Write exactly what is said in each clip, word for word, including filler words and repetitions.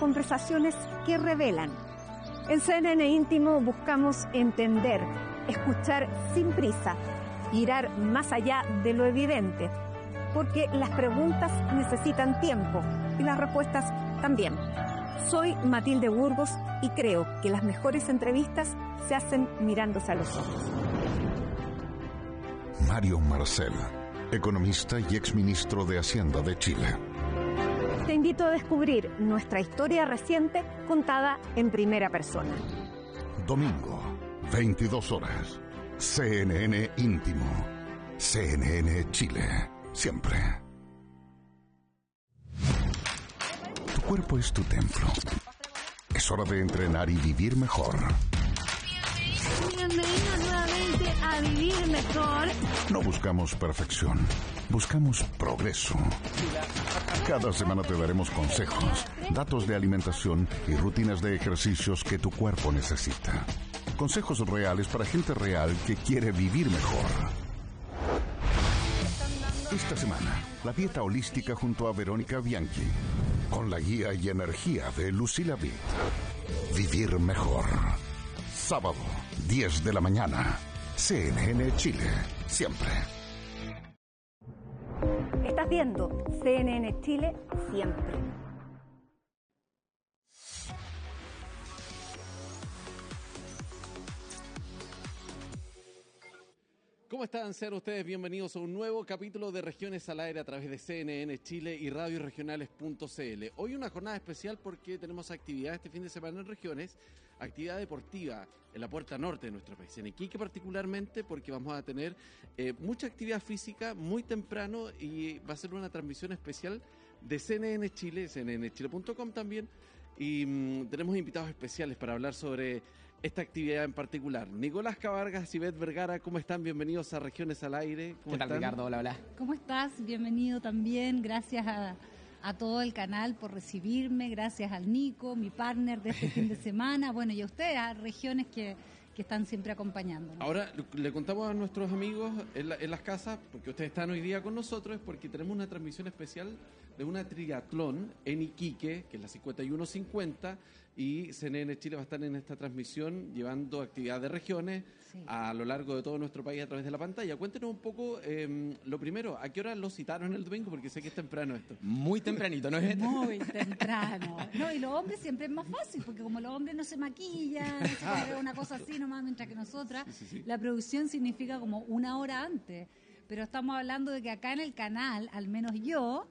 conversaciones que revelan. En C N N Íntimo buscamos entender, escuchar sin prisa, mirar más allá de lo evidente, porque las preguntas necesitan tiempo y las respuestas también. Soy Matilde Burgos y creo que las mejores entrevistas se hacen mirándose a los ojos. Mario Marcel, economista y exministro de Hacienda de Chile. Te invito a descubrir nuestra historia reciente contada en primera persona. Domingo, veintidós horas. C N N Íntimo. C N N Chile. Siempre. Tu cuerpo es tu templo. Es hora de entrenar y vivir mejor. Bienvenidos nuevamente a Vivir Mejor. No buscamos perfección, buscamos progreso. Cada semana te daremos consejos, datos de alimentación y rutinas de ejercicios que tu cuerpo necesita. Consejos reales para gente real que quiere vivir mejor. Esta semana, la dieta holística junto a Verónica Bianchi, con la guía y energía de Lucila Vitt. Vivir mejor. Sábado, diez de la mañana. C N N Chile. Siempre. Estás viendo C N N Chile siempre. ¿Cómo están? Sean ustedes bienvenidos a un nuevo capítulo de Regiones al Aire a través de C N N Chile y radio regionales punto c l. Hoy una jornada especial porque tenemos actividad este fin de semana en regiones, actividad deportiva en la puerta norte de nuestro país, en Iquique particularmente, porque vamos a tener eh, mucha actividad física muy temprano y va a ser una transmisión especial de C N N Chile, C N N Chile punto com también, y mmm, tenemos invitados especiales para hablar sobre esta actividad en particular. Nicolás Cavargas y Beth Vergara, ¿cómo están? Bienvenidos a Regiones al Aire. ¿Qué tal, Ricardo? Hola, hola. ¿Cómo estás? Bienvenido también. Gracias a, a todo el canal por recibirme. Gracias al Nico, mi partner de este fin de semana. Bueno, y a ustedes, a Regiones que, que están siempre acompañándonos. Ahora, le contamos a nuestros amigos en, la, en las casas, porque ustedes están hoy día con nosotros, es porque tenemos una transmisión especial de una triatlón en Iquique, que es la cincuenta y uno cincuenta, y C N N Chile va a estar en esta transmisión llevando actividad de regiones sí. a lo largo de todo nuestro país a través de la pantalla. Cuéntenos un poco, eh, lo primero, ¿a qué hora lo citaron el domingo? Porque sé que es temprano esto. Muy tempranito, ¿no es? Muy temprano. No, y los hombres siempre es más fácil, porque como los hombres no se maquillan, no se ponen una cosa así nomás, mientras que nosotras, sí, sí, sí. la producción significa como una hora antes. Pero estamos hablando de que acá en el canal, al menos yo,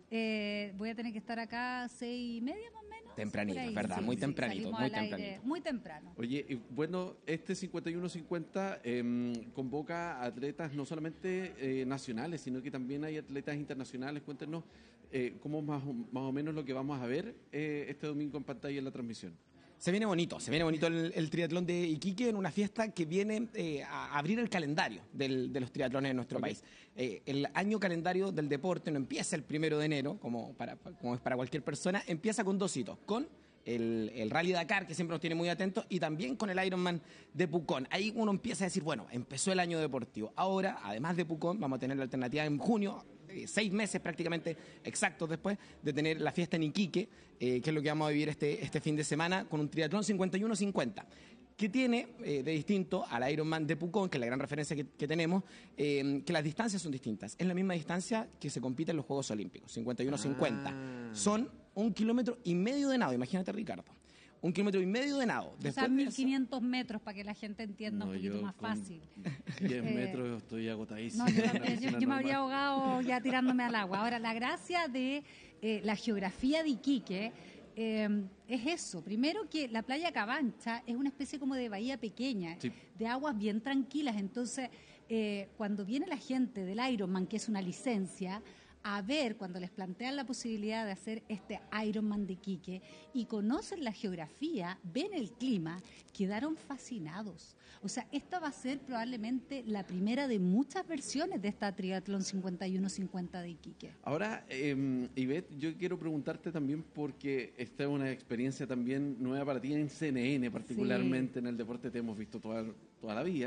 eh, voy a tener que estar acá seis y media más o menos. Tempranito, es verdad, sí, muy sí, tempranito, muy tempranito. Aire, muy temprano. Oye, bueno, este cincuenta y uno cincuenta eh, convoca a atletas no solamente eh, nacionales, sino que también hay atletas internacionales. Cuéntenos eh, cómo más, más o menos lo que vamos a ver eh, este domingo en pantalla en la transmisión. Se viene bonito, se viene bonito el, el triatlón de Iquique en una fiesta que viene eh, a abrir el calendario del, de los triatlones en nuestro okay. país. Eh, el año calendario del deporte no empieza el primero de enero, como, para, como es para cualquier persona, empieza con dos hitos, con el, el Rally Dakar, que siempre nos tiene muy atentos, y también con el Ironman de Pucón. Ahí uno empieza a decir, bueno, empezó el año deportivo. Ahora, además de Pucón, vamos a tener la alternativa en junio, seis meses prácticamente exactos después de tener la fiesta en Iquique, eh, que es lo que vamos a vivir este, este fin de semana con un triatlón cincuenta y uno cincuenta, que tiene eh, de distinto al Ironman de Pucón, que es la gran referencia que, que tenemos, eh, que las distancias son distintas. Es la misma distancia que se compite en los Juegos Olímpicos, cincuenta y uno cincuenta. Ah. Son un kilómetro y medio de nado, imagínate, Ricardo. Un kilómetro y medio de nado. Después o sea, mil quinientos metros para que la gente entienda no, un poquito más fácil. diez metros estoy agotadísimo. No, yo, yo, yo me habría ahogado ya tirándome al agua. Ahora, la gracia de eh, la geografía de Iquique eh, es eso. Primero que la playa Cabancha es una especie como de bahía pequeña, sí. de aguas bien tranquilas. Entonces, eh, cuando viene la gente del Ironman, que es una licencia, a ver, cuando les plantean la posibilidad de hacer este Ironman de Iquique y conocen la geografía, ven el clima, quedaron fascinados. O sea, esta va a ser probablemente la primera de muchas versiones de esta triatlón cincuenta y uno cincuenta de Iquique. Ahora, eh, Ivette, yo quiero preguntarte también porque esta es una experiencia también nueva para ti en C N N, particularmente sí. en el deporte te hemos visto toda, toda la vida.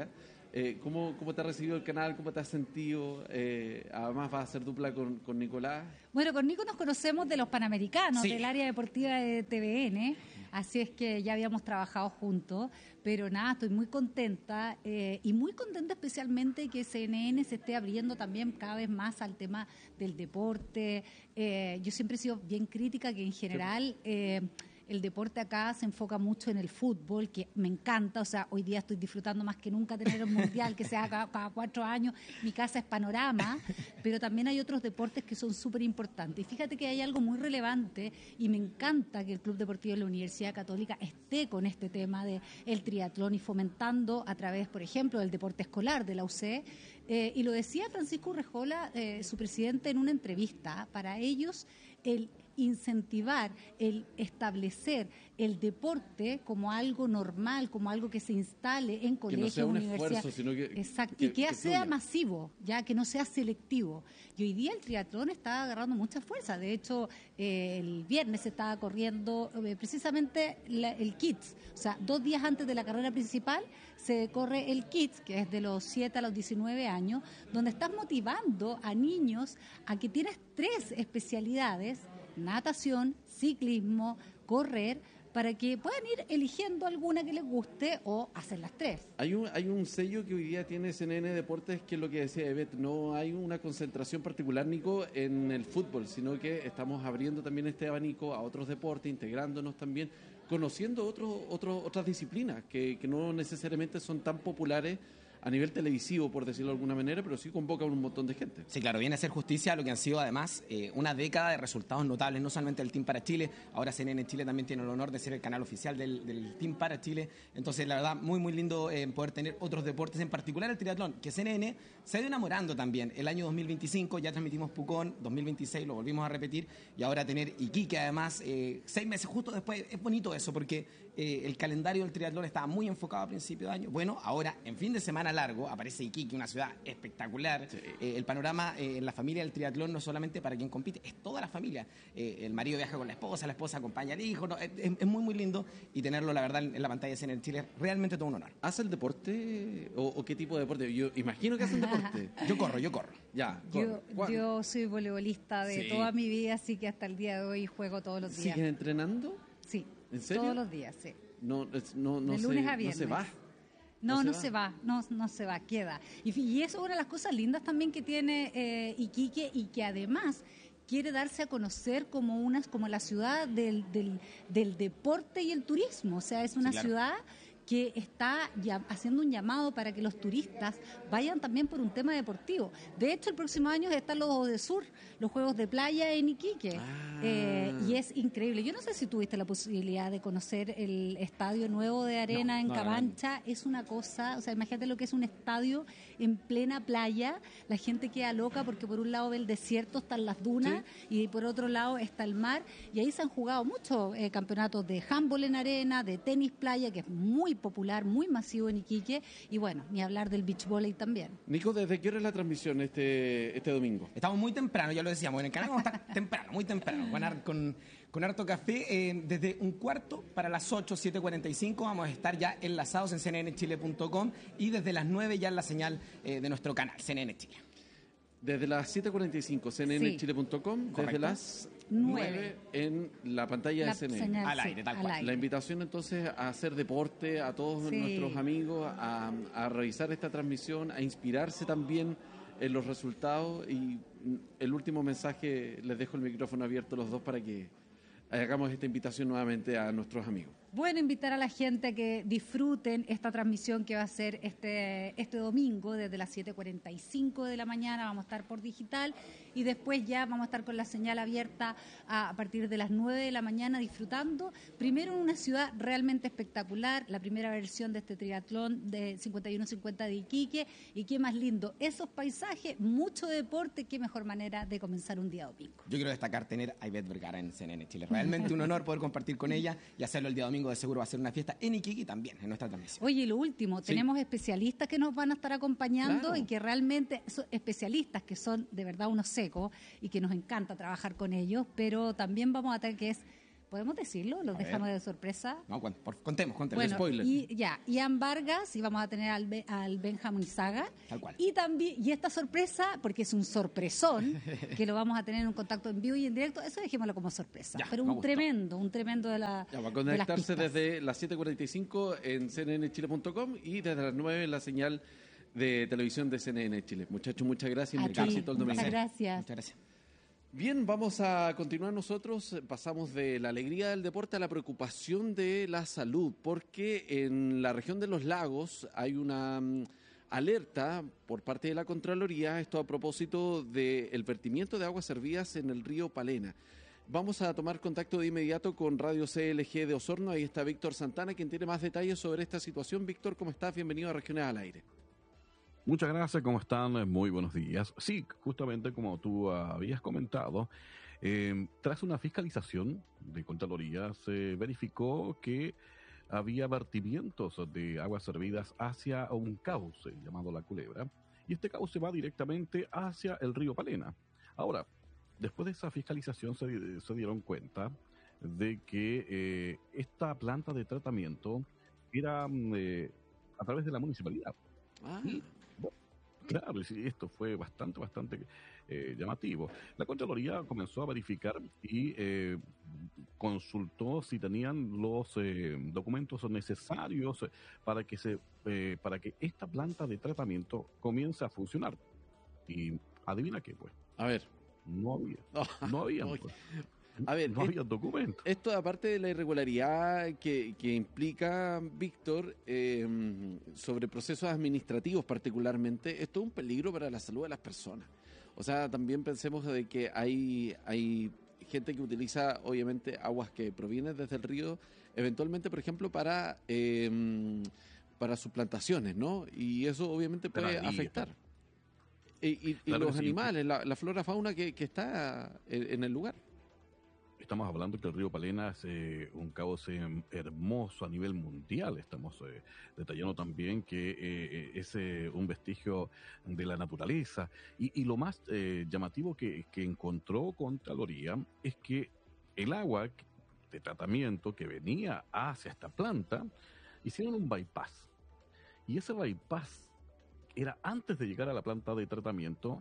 Eh, ¿cómo, ¿Cómo te ha recibido el canal? ¿Cómo te has sentido? Eh, además vas a hacer dupla con, con Nicolás. Bueno, con Nico nos conocemos de los Panamericanos, Sí. del área deportiva de T V N, así es que ya habíamos trabajado juntos, pero nada, estoy muy contenta eh, y muy contenta especialmente que C N N se esté abriendo también cada vez más al tema del deporte. Eh, yo siempre he sido bien crítica que en general... Eh, el deporte acá se enfoca mucho en el fútbol, que me encanta, o sea, hoy día estoy disfrutando más que nunca tener el mundial, que sea cada, cada cuatro años, mi casa es Panorama, pero también hay otros deportes que son súper importantes. Y fíjate que hay algo muy relevante y me encanta que el Club Deportivo de la Universidad Católica esté con este tema del triatlón y fomentando a través, por ejemplo, del deporte escolar de la U C. Eh, y lo decía Francisco Urrejola, eh, su presidente, en una entrevista, para ellos el incentivar, el establecer el deporte como algo normal, como algo que se instale en colegios, que no sea un universidades. esfuerzo, sino que, Exacto, que, y que, que sea fluya. masivo, ya que no sea selectivo. Y hoy día el triatlón está agarrando mucha fuerza. De hecho, eh, el viernes se estaba corriendo eh, precisamente la, el Kids, o sea, dos días antes de la carrera principal se corre el Kids, que es de los siete a los diecinueve años, donde estás motivando a niños a que tienes tres especialidades: natación, ciclismo, correr, para que puedan ir eligiendo alguna que les guste o hacer las tres. Hay un, hay un sello que hoy día tiene C N N Deportes, que es lo que decía Evet, no hay una concentración particular, Nico, en el fútbol, sino que estamos abriendo también este abanico a otros deportes, integrándonos también, conociendo otros, otros, otras disciplinas que, que no necesariamente son tan populares a nivel televisivo, por decirlo de alguna manera, pero sí convocan un montón de gente. Sí, claro, viene a hacer justicia a lo que han sido además eh, una década de resultados notables, no solamente del Team para Chile, ahora C N N Chile también tiene el honor de ser el canal oficial del, del Team para Chile, entonces la verdad muy muy lindo eh, poder tener otros deportes, en particular el triatlón, que C N N se ha ido enamorando también. El año dos mil veinticinco ya transmitimos Pucón, dos mil veintiséis lo volvimos a repetir, y ahora tener Iquique además, eh, seis meses justo después, es bonito eso, porque eh, el calendario del triatlón estaba muy enfocado a principio de año. Bueno, ahora en fin de semana largo aparece Iquique, una ciudad espectacular. Sí. Eh, el panorama eh, en la familia del triatlón no es solamente para quien compite, es toda la familia. Eh, el marido viaja con la esposa, la esposa acompaña al hijo, ¿no? es, es muy muy lindo, y tenerlo la verdad en la pantalla de C N N Chile es realmente todo un honor. ¿Hace el deporte o, o qué tipo de deporte? Yo imagino que hacen deporte. Yo corro, yo corro. Ya, yo, yo soy voleibolista de sí. toda mi vida, así que hasta el día de hoy juego todos los días. ¿Sigues entrenando? Sí. ¿En serio? Todos los días, sí. No, no, no, de se, lunes a viernes. no se va. No, no, se, no va. se va, no, no se va, queda. Y, y eso es una de las cosas lindas también que tiene eh, Iquique, y que además quiere darse a conocer como unas, como la ciudad del, del, del deporte y el turismo. O sea, es una sí, claro. ciudad que está ya haciendo un llamado para que los turistas vayan también por un tema deportivo. De hecho, el próximo año están los de Sur, los Juegos de Playa en Iquique, ah. eh, y es increíble. Yo no sé si tuviste la posibilidad de conocer el estadio nuevo de arena no, en no, Cabancha. No, no. Es una cosa, o sea, imagínate lo que es un estadio en plena playa. La gente queda loca porque por un lado ve el desierto, están las dunas, sí. y por otro lado está el mar, y ahí se han jugado muchos eh, campeonatos de handball en arena, de tenis playa, que es muy popular, muy masivo en Iquique, y bueno, ni hablar del beach volley también. Nico, ¿desde qué hora es la transmisión este este domingo? Estamos muy temprano, ya lo decíamos, en el canal vamos a estar temprano, muy temprano, con, con, con harto café, eh, desde un cuarto para las ocho, siete cuarenta y cinco vamos a estar ya enlazados en c n n chile punto com, y desde las nueve ya en la señal eh, de nuestro canal, C N N Chile. Desde las siete cuarenta y cinco, c n n chile punto com, sí. Desde las nueve en la pantalla la de C N N. Señal, al aire, tal cual. La invitación entonces a hacer deporte, a todos sí. nuestros amigos, a, a revisar esta transmisión, a inspirarse también en los resultados, y el último mensaje, les dejo el micrófono abierto a los dos para que hagamos esta invitación nuevamente a nuestros amigos. Bueno, invitar a la gente a que disfruten esta transmisión que va a ser este, este domingo desde las siete cuarenta y cinco de la mañana. Vamos a estar por digital, y después ya vamos a estar con la señal abierta a, a partir de las nueve de la mañana, disfrutando primero en una ciudad realmente espectacular, la primera versión de este triatlón de cincuenta y uno cincuenta de Iquique, y qué más lindo, esos paisajes, mucho deporte, qué mejor manera de comenzar un día domingo. Yo quiero destacar tener a Ivette Vergara en C N N Chile, realmente un honor poder compartir con ella y hacerlo el día domingo. De seguro va a ser una fiesta en Iquique también, en nuestra transmisión. Oye, y lo último, sí. tenemos especialistas que nos van a estar acompañando, claro. y que realmente son especialistas que son de verdad unos secos y que nos encanta trabajar con ellos, pero también vamos a tener que es ¿Podemos decirlo? ¿Los A dejamos ver. de sorpresa? No, cuen- por- contemos, contemos. Bueno, spoiler. y ya, Ian Vargas, y vamos a tener al, Be- al Benjamin Saga. Tal cual. Y también, y esta sorpresa, porque es un sorpresón, que lo vamos a tener en un contacto en vivo y en directo, eso dejémoslo como sorpresa. Ya, Pero me un gustó. tremendo, un tremendo de la. Ya, va a de las conectarse pistas. desde las siete cuarenta y cinco en c n n chile punto com y desde las nueve en la señal de televisión de C N N Chile. Muchachos, muchas gracias y A mucho ti, éxito el domingo. muchas gracias. Muchas gracias. Bien, vamos a continuar nosotros. Pasamos de la alegría del deporte a la preocupación de la salud, porque en la región de los lagos hay una mm, alerta por parte de la Contraloría, esto a propósito del vertimiento de aguas servidas en el río Palena. Vamos a tomar contacto de inmediato con Radio C L G de Osorno. Ahí está Víctor Santana, quien tiene más detalles sobre esta situación. Víctor, ¿cómo estás? Bienvenido a Regiones al Aire. Muchas gracias, ¿cómo están? Muy buenos días. Sí, justamente como tú habías comentado, eh, tras una fiscalización de Contraloría se verificó que había vertimientos de aguas servidas hacia un cauce llamado La Culebra, y este cauce va directamente hacia el río Palena. Ahora, después de esa fiscalización se, se dieron cuenta de que eh, esta planta de tratamiento era eh, a través de la municipalidad. Ah, Y, bueno, claro, y sí, esto fue bastante, bastante eh, llamativo. La Contraloría comenzó a verificar y eh, consultó si tenían los eh, documentos necesarios para que se, eh, para que esta planta de tratamiento comience a funcionar. Y adivina qué, pues, a ver. no había, no había, Oye, pues. a ver, no es- había documentos. Esto, aparte de la irregularidad que, que implica, Víctor, eh, sobre procesos administrativos particularmente, esto es un peligro para la salud de las personas. O sea, también pensemos de que hay, hay gente que utiliza, obviamente, aguas que provienen desde el río, eventualmente, por ejemplo, para, eh, para sus plantaciones, ¿no? Y eso obviamente puede Ganadería. afectar. Y, y- y Claro los que sí. animales, la, la flora, fauna que, que está en, en el lugar. Estamos hablando que el río Palena es eh, un cauce hermoso a nivel mundial. Estamos eh, detallando también que eh, es eh, un vestigio de la naturaleza. Y, y lo más eh, llamativo que, que encontró Contraloría es que el agua de tratamiento que venía hacia esta planta, hicieron un bypass. Y ese bypass era antes de llegar a la planta de tratamiento,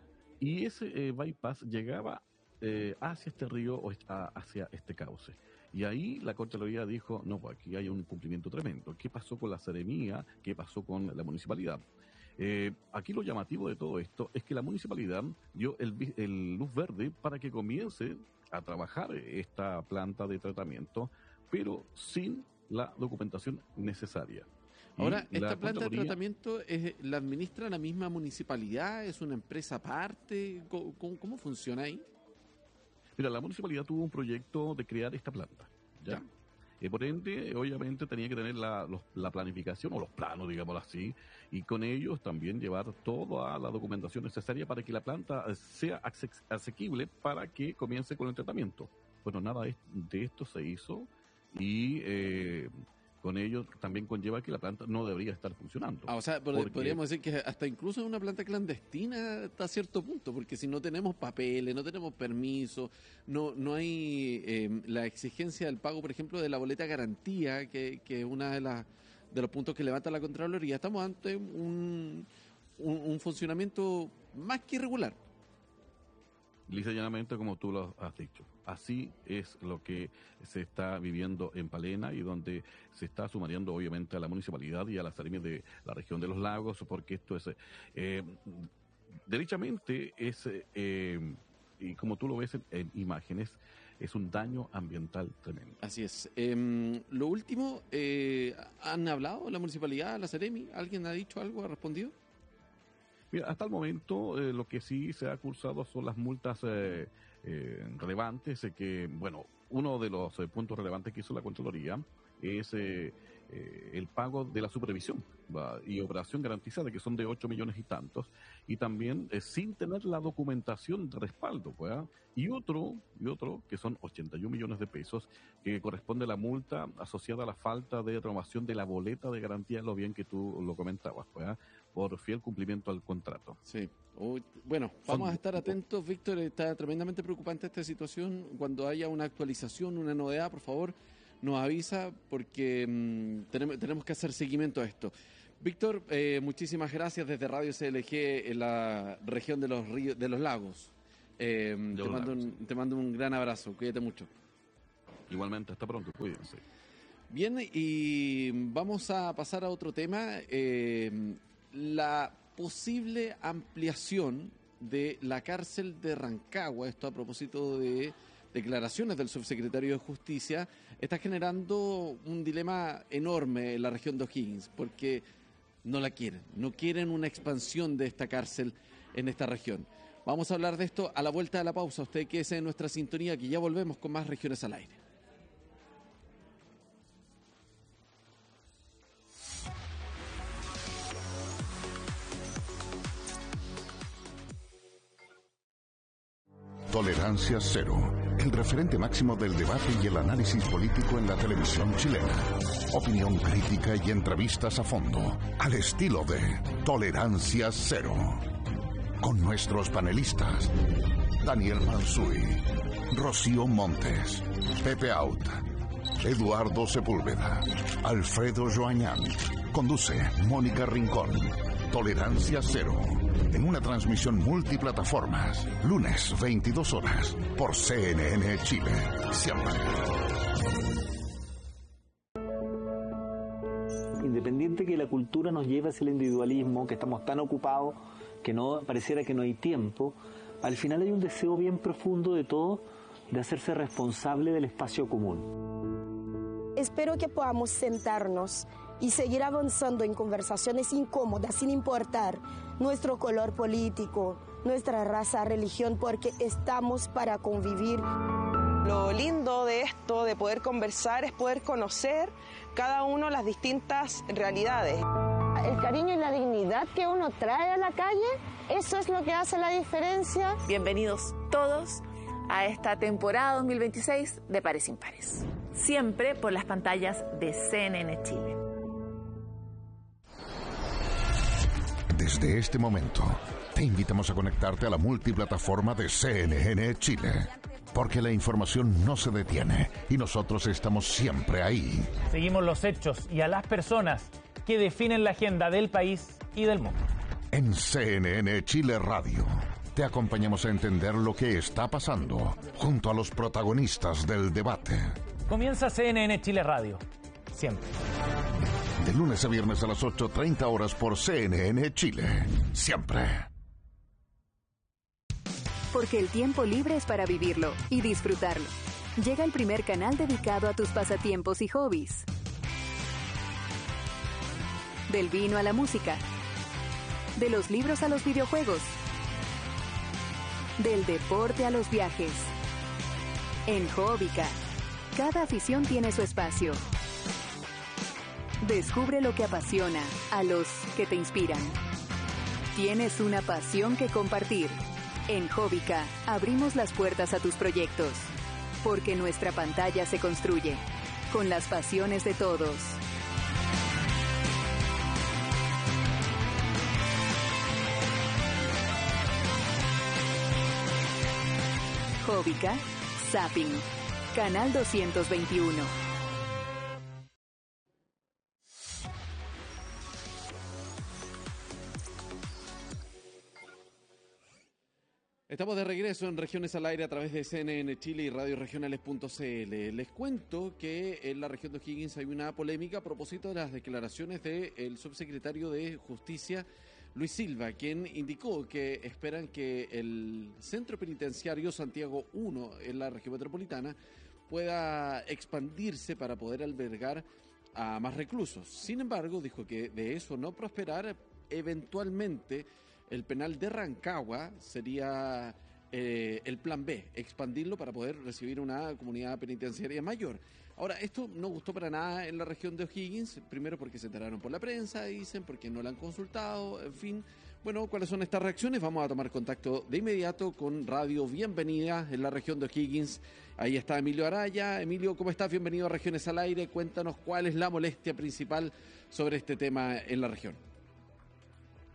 y ese eh, bypass llegaba eh, hacia este río o a- hacia este cauce. Y ahí la Contraloría dijo, no, pues aquí hay un cumplimiento tremendo. ¿Qué pasó con la seremía? ¿Qué pasó con la municipalidad? Eh, aquí lo llamativo de todo esto es que la municipalidad dio el, vi- el luz verde para que comience a trabajar esta planta de tratamiento, pero sin la documentación necesaria. Y Ahora, la ¿esta planta de Contraloría- tratamiento es, la administra la misma municipalidad? ¿Es una empresa aparte? ¿Cómo, cómo- cómo funciona ahí? Mira, la municipalidad tuvo un proyecto de crear esta planta, ¿ya? Ya. Y por ende, obviamente tenía que tener la, los- la planificación o los planos, digámoslo así, y con ellos también llevar toda la documentación necesaria para que la planta eh, sea ace- asequible para que comience con el tratamiento. Bueno, nada es- de esto se hizo y eh, con ello también conlleva que la planta no debería estar funcionando. Ah, o sea, pod- Porque- podríamos decir que hasta incluso es una planta clandestina hasta cierto punto, porque si no tenemos papeles, no tenemos permiso, no no hay eh, la exigencia del pago, por ejemplo, de la boleta garantía, que, que es una de las de los puntos que levanta la Contraloría. Estamos ante un, un, un funcionamiento más que irregular. Lisa y llanamente, como tú lo has dicho. Así es lo que se está viviendo en Palena y donde se está sumariando obviamente a la municipalidad y a las seremias de la región de los lagos, porque esto es, eh, derechamente es, eh, y como tú lo ves en, en imágenes, es un daño ambiental tremendo. Así es. Em, lo último, eh, ¿han hablado la municipalidad, la Seremi? ¿Alguien ha dicho algo, ha respondido? Mira, hasta el momento eh, lo que sí se ha cursado son las multas eh, eh, relevantes, eh, que, bueno, uno de los eh, puntos relevantes que hizo la Contraloría es eh, eh, el pago de la supervisión ¿va? y operación garantizada, que son de ocho millones y tantos, y también eh, sin tener la documentación de respaldo, ¿va? y otro, y otro que son ochenta y un millones de pesos, que corresponde a la multa asociada a la falta de renovación de la boleta de garantía, lo bien que tú lo comentabas, ¿va? por fiel cumplimiento al contrato. Sí. Uy, bueno, vamos a estar atentos, Víctor. Está tremendamente preocupante esta situación. Cuando haya una actualización, una novedad, por favor, nos avisa, porque mmm, tenemos, tenemos que hacer seguimiento a esto. Víctor, eh, muchísimas gracias desde Radio C L G en la región de los ríos, de los lagos. Eh, te, los mando lagos. Un, te mando un gran abrazo. Cuídate mucho. Igualmente, hasta pronto. Cuídense. Bien, y vamos a pasar a otro tema. Eh, la posible ampliación de la cárcel de Rancagua, esto a propósito de declaraciones del subsecretario de Justicia, está generando un dilema enorme en la región de O'Higgins, porque no la quieren, no quieren una expansión de esta cárcel en esta región. Vamos a hablar de esto a la vuelta de la pausa. Usted quédese en nuestra sintonía, que ya volvemos con más Regiones al Aire. Tolerancia Cero, el referente máximo del debate y el análisis político en la televisión chilena. Opinión crítica y entrevistas a fondo, al estilo de Tolerancia Cero. Con nuestros panelistas, Daniel Mansuy, Rocío Montes, Pepe Out, Eduardo Sepúlveda, Alfredo Joañán. Conduce Mónica Rincón. Tolerancia Cero, en una transmisión multiplataformas, lunes veintidós horas, por C N N Chile, siempre. Independiente que la cultura nos lleve hacia el individualismo, que estamos tan ocupados que no pareciera que no hay tiempo, al final hay un deseo bien profundo de todos de hacerse responsable del espacio común. Espero que podamos sentarnos y seguir avanzando en conversaciones incómodas sin importar nuestro color político, nuestra raza, religión, porque estamos para convivir. Lo lindo de esto, de poder conversar, es poder conocer cada uno las distintas realidades. El cariño y la dignidad que uno trae a la calle, eso es lo que hace la diferencia. Bienvenidos todos a esta temporada dos mil veintiséis de Pares Impares, siempre por las pantallas de C N N Chile. Desde este momento, te invitamos a conectarte a la multiplataforma de C N N Chile, porque la información no se detiene y nosotros estamos siempre ahí. Seguimos los hechos y a las personas que definen la agenda del país y del mundo. En C N N Chile Radio, te acompañamos a entender lo que está pasando junto a los protagonistas del debate. Comienza C N N Chile Radio, siempre. De lunes a viernes a las ocho treinta horas por C N N Chile. Siempre. Porque el tiempo libre es para vivirlo y disfrutarlo. Llega el primer canal dedicado a tus pasatiempos y hobbies. Del vino a la música. De los libros a los videojuegos. Del deporte a los viajes. En Hobbica, cada afición tiene su espacio. Descubre lo que apasiona a los que te inspiran. Tienes una pasión que compartir. En Hobbica abrimos las puertas a tus proyectos, porque nuestra pantalla se construye con las pasiones de todos. Hobbica, Zapping, Canal doscientos veintiuno. Estamos de regreso en Regiones al Aire a través de C N N Chile y radio regionales punto c l. Les cuento que en la región de O'Higgins hay una polémica a propósito de las declaraciones del subsecretario de Justicia, Luis Silva, quien indicó que esperan que el centro penitenciario Santiago uno en la región metropolitana pueda expandirse para poder albergar a más reclusos. Sin embargo, dijo que de eso no prosperar, eventualmente el penal de Rancagua sería eh, el plan B, expandirlo para poder recibir una comunidad penitenciaria mayor. Ahora, esto no gustó para nada en la región de O'Higgins, primero porque se enteraron por la prensa, dicen, porque no la han consultado, en fin. Bueno, ¿cuáles son estas reacciones? Vamos a tomar contacto de inmediato con Radio Bienvenida en la región de O'Higgins. Ahí está Emilio Araya. Emilio, ¿cómo estás? Bienvenido a Regiones al Aire. Cuéntanos cuál es la molestia principal sobre este tema en la región.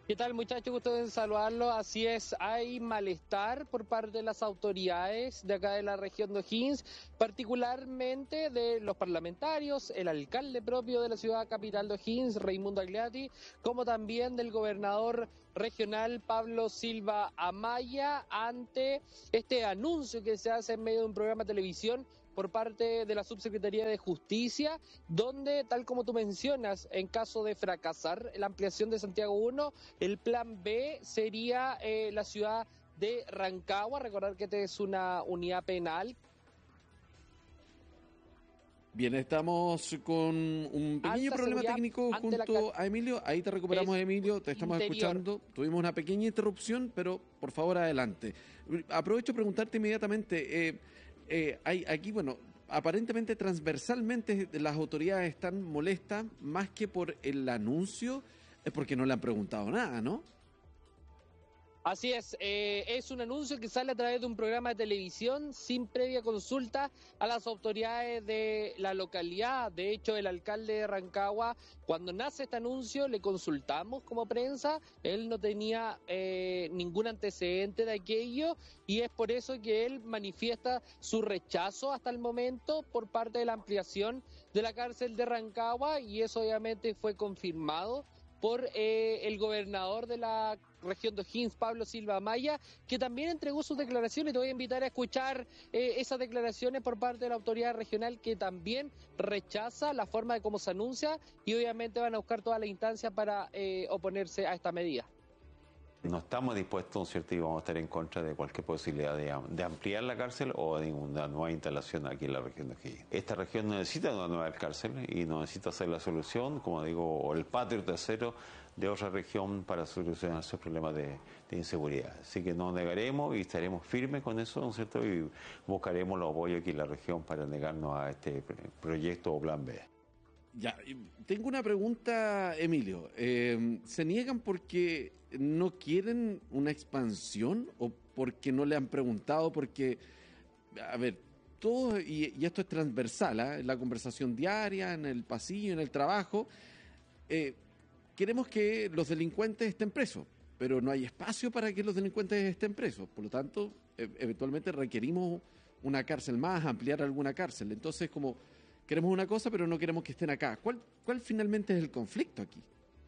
¿Qué tal, muchachos? Gusto en saludarlo. Así es, hay malestar por parte de las autoridades de acá de la región de O'Higgins, particularmente de los parlamentarios, el alcalde propio de la ciudad capital de O'Higgins, Raimundo Agliati, como también del gobernador regional Pablo Silva Amaya, ante este anuncio que se hace en medio de un programa de televisión por parte de la Subsecretaría de Justicia, donde, tal como tú mencionas, en caso de fracasar la ampliación de Santiago uno, el plan B sería eh, la ciudad de Rancagua. Recordar que esta es una unidad penal. Bien, estamos con un pequeño Alta problema seguridad técnico ante la junto cal- a Emilio. Ahí te recuperamos, Es Emilio, te estamos interior. escuchando. Tuvimos una pequeña interrupción, pero por favor, adelante. Aprovecho para preguntarte inmediatamente, eh, eh, hay aquí, bueno, aparentemente transversalmente las autoridades están molestas más que por el anuncio, es porque no le han preguntado nada, ¿no? Así es, eh, es un anuncio que sale a través de un programa de televisión sin previa consulta a las autoridades de la localidad. De hecho, el alcalde de Rancagua, cuando nace este anuncio, le consultamos como prensa, él no tenía eh, ningún antecedente de aquello y es por eso que él manifiesta su rechazo hasta el momento por parte de la ampliación de la cárcel de Rancagua, y eso obviamente fue confirmado por eh, el gobernador de la región de O'Higgins, Pablo Silva Amaya, que también entregó sus declaraciones. Te voy a invitar a escuchar eh, esas declaraciones por parte de la autoridad regional, que también rechaza la forma de cómo se anuncia, y obviamente van a buscar todas las instancias para eh, oponerse a esta medida. No estamos dispuestos, ¿no es cierto?, y vamos a estar en contra de cualquier posibilidad de, de ampliar la cárcel o de una nueva instalación aquí en la región de O'Higgins. Esta región necesita una nueva cárcel y necesita ser la solución, como digo, o el patio tercero de otra región para solucionar sus problemas de, de inseguridad. Así que no negaremos y estaremos firmes con eso, ¿no es cierto?, y buscaremos los apoyos aquí en la región para negarnos a este proyecto o plan B. Ya, tengo una pregunta, Emilio. Eh, ¿Se niegan porque no quieren una expansión o porque no le han preguntado? Porque, a ver, todo, y, y esto es transversal, ¿eh? En la conversación diaria, en el pasillo, en el trabajo, eh, queremos que los delincuentes estén presos, pero no hay espacio para que los delincuentes estén presos. Por lo tanto, e- eventualmente requerimos una cárcel más, ampliar alguna cárcel. Entonces, como... queremos una cosa, pero no queremos que estén acá. ¿Cuál, cuál finalmente es el conflicto aquí?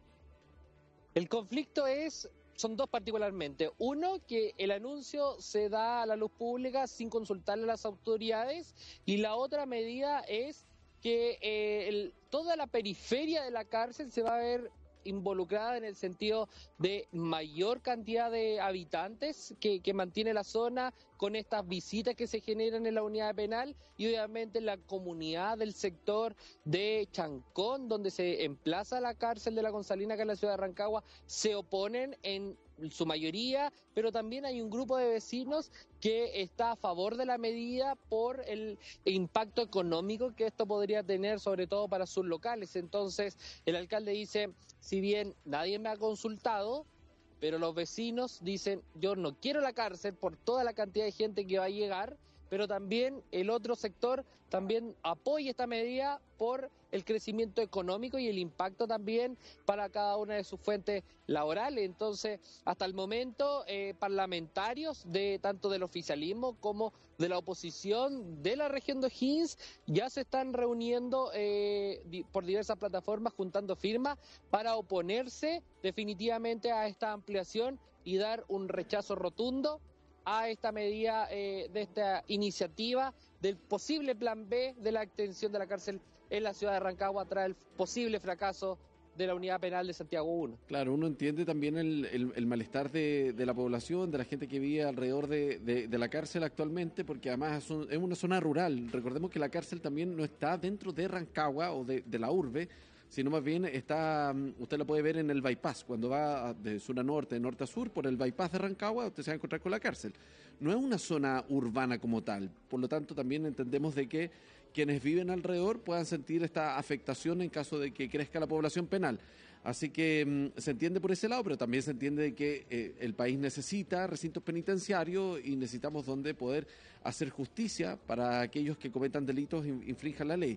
El conflicto es, son dos particularmente. Uno, que el anuncio se da a la luz pública sin consultarle a las autoridades, y la otra medida es que eh, el, toda la periferia de la cárcel se va a ver involucrada en el sentido de mayor cantidad de habitantes que, que mantiene la zona, con estas visitas que se generan en la unidad penal, y obviamente la comunidad del sector de Chancón, donde se emplaza la cárcel de la Gonzalina acá en la ciudad de Rancagua, se oponen en su mayoría, pero también hay un grupo de vecinos que está a favor de la medida por el impacto económico que esto podría tener, sobre todo para sus locales. Entonces, el alcalde dice, si bien nadie me ha consultado, pero los vecinos dicen, yo no quiero la cárcel por toda la cantidad de gente que va a llegar, pero también el otro sector también apoya esta medida por el crecimiento económico y el impacto también para cada una de sus fuentes laborales. Entonces, hasta el momento, eh, parlamentarios de tanto del oficialismo como de la oposición de la región de O'Higgins ya se están reuniendo eh, di- por diversas plataformas, juntando firmas para oponerse definitivamente a esta ampliación y dar un rechazo rotundo a esta medida, eh, de esta iniciativa del posible plan B de la extensión de la cárcel en la ciudad de Rancagua tras el posible fracaso de la unidad penal de Santiago uno. Claro, uno entiende también el, el- el malestar de, de la población, de la gente que vive alrededor de, de- de la cárcel actualmente, porque además es, un- es una zona rural. Recordemos que la cárcel también no está dentro de Rancagua o de, de la urbe, sino más bien está, mm, usted lo puede ver en el bypass, cuando va de sur a norte, de norte a sur, por el bypass de Rancagua, usted se va a encontrar con la cárcel. No es una zona urbana como tal, por lo tanto también entendemos de que quienes viven alrededor puedan sentir esta afectación en caso de que crezca la población penal. Así que mm, se entiende por ese lado, pero también se entiende de que eh, el país necesita recintos penitenciarios y necesitamos donde poder hacer justicia para aquellos que cometan delitos e infrinjan la ley.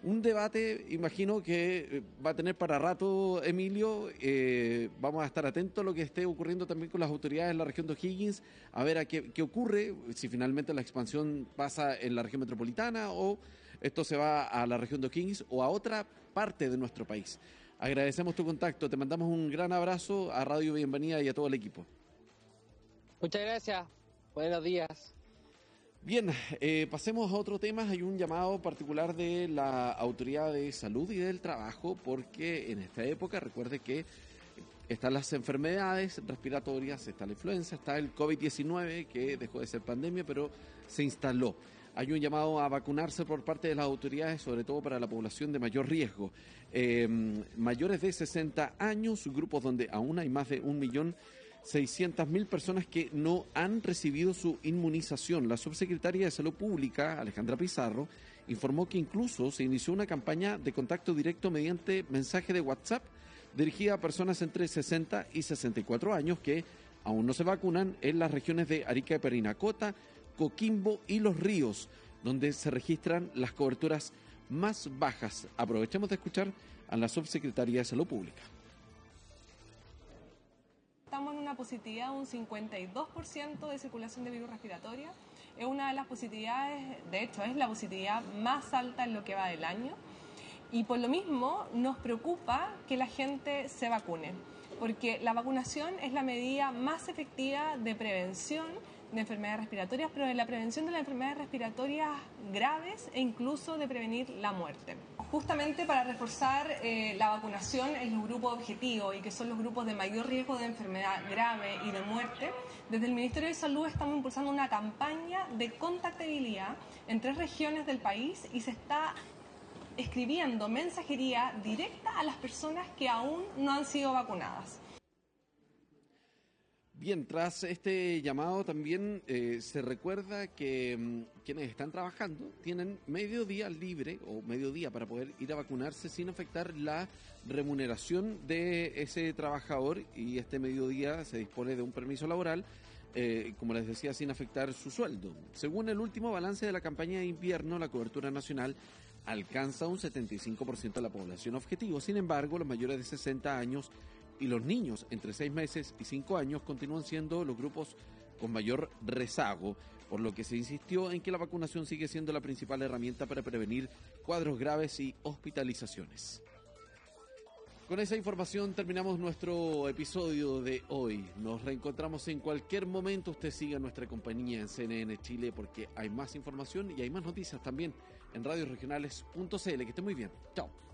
Un debate, imagino que va a tener para rato, Emilio. Eh, vamos a estar atentos a lo que esté ocurriendo también con las autoridades en la región de O'Higgins, a ver a qué, qué ocurre, si finalmente la expansión pasa en la región metropolitana o esto se va a la región de O'Higgins o a otra parte de nuestro país. Agradecemos tu contacto, te mandamos un gran abrazo a Radio Bienvenida y a todo el equipo. Muchas gracias, buenos días. Bien, eh, pasemos a otro tema. Hay un llamado particular de la Autoridad de Salud y del Trabajo, porque en esta época, recuerde que están las enfermedades respiratorias, está la influenza, está el COVID diecinueve, que dejó de ser pandemia, pero se instaló. Hay un llamado a vacunarse por parte de las autoridades, sobre todo para la población de mayor riesgo. Eh, mayores de sesenta años, grupos donde aún hay más de un millón seiscientas mil personas que no han recibido su inmunización. La subsecretaria de Salud Pública, Alejandra Pizarro, informó que incluso se inició una campaña de contacto directo mediante mensaje de WhatsApp dirigida a personas entre sesenta y sesenta y cuatro años que aún no se vacunan en las regiones de Arica y Parinacota, Coquimbo y Los Ríos, donde se registran las coberturas más bajas. Aprovechemos de escuchar a la subsecretaria de Salud Pública. Estamos en una positividad de un cincuenta y dos por ciento de circulación de virus respiratorio. Es una de las positividades, de hecho es la positividad más alta en lo que va del año. Y por lo mismo nos preocupa que la gente se vacune, porque la vacunación es la medida más efectiva de prevención de enfermedades respiratorias, pero de la prevención de las enfermedades respiratorias graves e incluso de prevenir la muerte. Justamente para reforzar eh, la vacunación en los grupos objetivos y que son los grupos de mayor riesgo de enfermedad grave y de muerte, desde el Ministerio de Salud estamos impulsando una campaña de contactabilidad en tres regiones del país y se está escribiendo mensajería directa a las personas que aún no han sido vacunadas. Bien, tras este llamado también eh, se recuerda que mmm, quienes están trabajando tienen medio día libre o medio día para poder ir a vacunarse sin afectar la remuneración de ese trabajador, y este mediodía se dispone de un permiso laboral, eh, como les decía, sin afectar su sueldo. Según el último balance de la campaña de invierno, la cobertura nacional alcanza un setenta y cinco por ciento de la población objetivo. Sin embargo, los mayores de sesenta años y los niños entre seis meses y cinco años continúan siendo los grupos con mayor rezago, por lo que se insistió en que la vacunación sigue siendo la principal herramienta para prevenir cuadros graves y hospitalizaciones. Con esa información terminamos nuestro episodio de hoy. Nos reencontramos en cualquier momento. Usted siga nuestra compañía en C N N Chile, porque hay más información y hay más noticias también en radios regionales punto c l. Que esté muy bien. Chao.